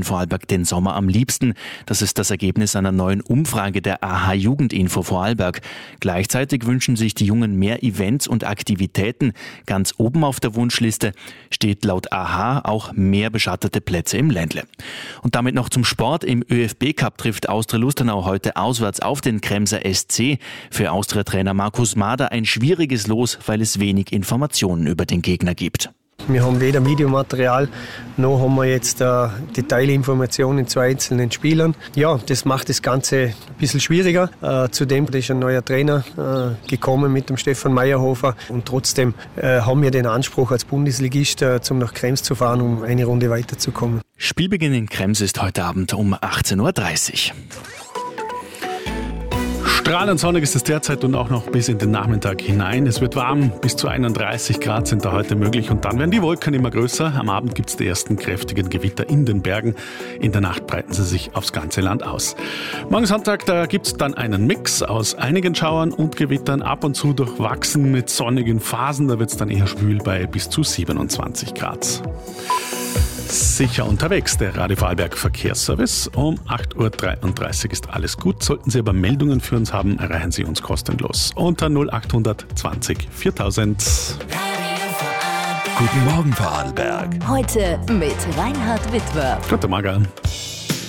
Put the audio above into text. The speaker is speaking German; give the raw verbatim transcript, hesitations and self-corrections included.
in Vorarlberg den Sommer am liebsten. Das ist das Ergebnis einer neuen Umfrage der A H Jugendinfo Vorarlberg. Gleichzeitig wünschen sich die Jungen mehr Events und Aktivitäten. Ganz oben auf der Wunschliste steht laut A H auch mehr beschattete Plätze im Ländle. Und damit noch zum Sport. Im ÖFB-Cup trifft Austria Lustenau heute auswärts auf den Kremser S C. Für Austria-Trainer Markus Mader ein schwieriges Los, weil es wenig Informationen über den Gegner gibt. Wir haben weder Videomaterial, noch haben wir jetzt äh, Detailinformationen zu einzelnen Spielern. Ja, das macht das Ganze ein bisschen schwieriger. Äh, zudem ist ein neuer Trainer äh, gekommen mit dem Stefan Meyerhofer. Und trotzdem äh, haben wir den Anspruch als Bundesligist, äh, zum nach Krems zu fahren, um eine Runde weiterzukommen. Spielbeginn in Krems ist heute Abend um achtzehn Uhr dreißig. Strahlend sonnig ist es derzeit und auch noch bis in den Nachmittag hinein. Es wird warm, bis zu einunddreißig Grad sind da heute möglich und dann werden die Wolken immer größer. Am Abend gibt es die ersten kräftigen Gewitter in den Bergen. In der Nacht breiten sie sich aufs ganze Land aus. Morgen Sonntag, da gibt es dann einen Mix aus einigen Schauern und Gewittern, ab und zu durchwachsen mit sonnigen Phasen. Da wird es dann eher schwül bei bis zu siebenundzwanzig Grad. Sicher unterwegs, der Radio Vorarlberg Verkehrsservice. Um acht Uhr dreiunddreißig ist alles gut. Sollten Sie aber Meldungen für uns haben, erreichen Sie uns kostenlos unter null acht zwanzig viertausend. Guten Morgen Vorarlberg. Heute mit Reinhard Witwer. Guten Morgen.